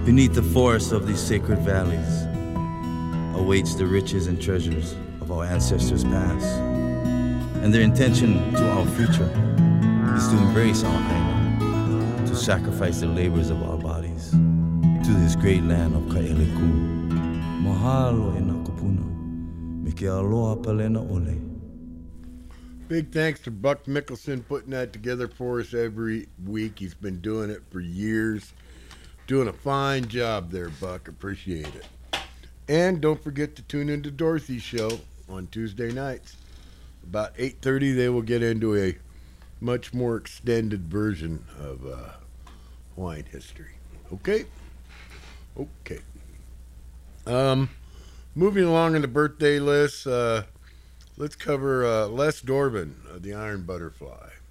Beneath the forests of these sacred valleys awaits the riches and treasures of our ancestors past. And their intention to our future is to embrace our Aina, to sacrifice the labors of our bodies to this great land of Kaeleku. Mahalo e na kupuna, me ke aloha palena ole. Big thanks to Buck Mickelson putting that together for us every week. He's been doing it for years. Doing a fine job there, Buck. Appreciate it. And don't forget to tune into Dorothy's show on Tuesday nights. About 8:30, they will get into a much more extended version of Hawaiian history. Okay? Okay. Moving along in the birthday list, let's cover Les Dorvan of the Iron Butterfly.